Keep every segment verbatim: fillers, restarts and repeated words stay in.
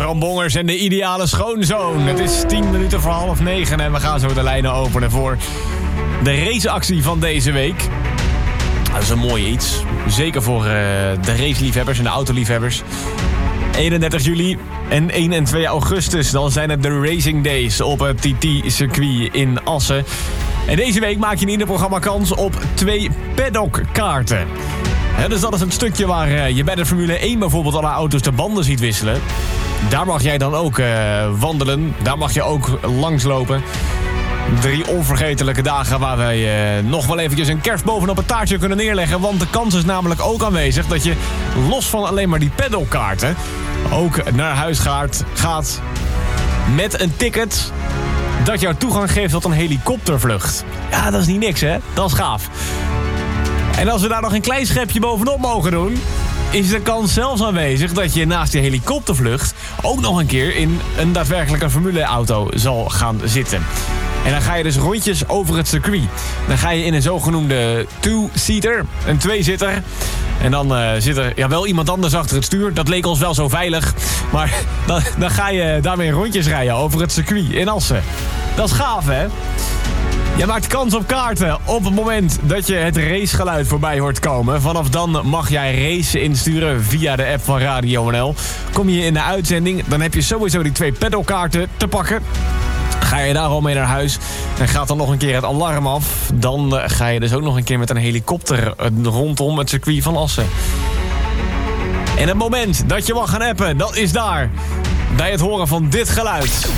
Bram Bongers en de ideale schoonzoon. Het is tien minuten voor half negen en we gaan zo de lijnen openen voor de raceactie van deze week. Dat is een mooi iets. Zeker voor uh, de raceliefhebbers en de autoliefhebbers. eenendertig juli en één en twee augustus. Dan zijn het de Racing Days op het T T-circuit in Assen. En deze week maak je in ieder programma kans op twee paddockkaarten. He, dus dat is een stukje waar uh, je bij de Formule één bijvoorbeeld alle auto's de banden ziet wisselen. Daar mag jij dan ook uh, wandelen. Daar mag je ook langslopen. Drie onvergetelijke dagen waar wij uh, nog wel eventjes een kerst bovenop het taartje kunnen neerleggen. Want de kans is namelijk ook aanwezig dat je los van alleen maar die paddockkaarten ook naar huis gaat, gaat met een ticket dat jou toegang geeft tot een helikoptervlucht. Ja, dat is niet niks, hè? Dat is gaaf. En als we daar nog een klein schepje bovenop mogen doen, is de kans zelfs aanwezig dat je naast die helikoptervlucht ook nog een keer in een daadwerkelijke formuleauto zal gaan zitten. En dan ga je dus rondjes over het circuit. Dan ga je in een zogenoemde two-seater, een tweezitter. En dan uh, zit er ja, wel iemand anders achter het stuur. Dat leek ons wel zo veilig. Maar dan, dan ga je daarmee rondjes rijden over het circuit in Assen. Dat is gaaf, hè? Je maakt kans op kaarten op het moment dat je het racegeluid voorbij hoort komen. Vanaf dan mag jij race insturen via de app van Radio N L. Kom je in de uitzending, dan heb je sowieso die twee paddockkaarten te pakken. Ga je daar al mee naar huis en gaat dan nog een keer het alarm af. Dan ga je dus ook nog een keer met een helikopter rondom het circuit van Assen. En het moment dat je mag gaan appen, dat is daar. Bij het horen van dit geluid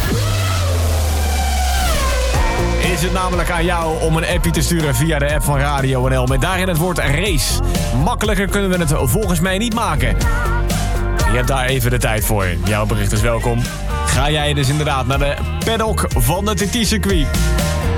is het namelijk aan jou om een appje te sturen via de app van Radio N L. Met daarin het woord race. Makkelijker kunnen we het volgens mij niet maken. Je hebt daar even de tijd voor. Jouw bericht is welkom. Ga jij dus inderdaad naar de paddock van het T T-circuit.